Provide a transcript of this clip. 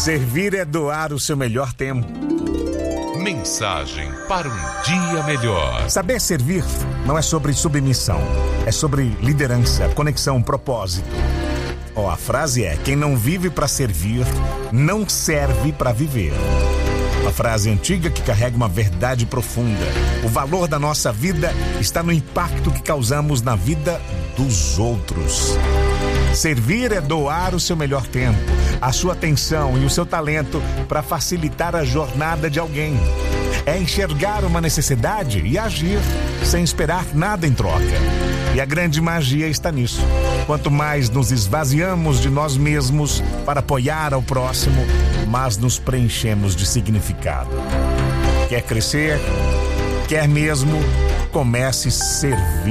Servir é doar o seu melhor tempo. Mensagem para um dia melhor. Saber servir não é sobre submissão, é sobre liderança, conexão, propósito. A frase é: quem não vive para servir, não serve para viver. Uma frase antiga que carrega uma verdade profunda. O valor da nossa vida está no impacto que causamos na vida dos outros. Servir é doar o seu melhor tempo, a sua atenção e o seu talento para facilitar a jornada de alguém. É enxergar uma necessidade e agir sem esperar nada em troca. E a grande magia está nisso. Quanto mais nos esvaziamos de nós mesmos para apoiar ao próximo, mais nos preenchemos de significado. Quer crescer? Quer mesmo? Comece a servir.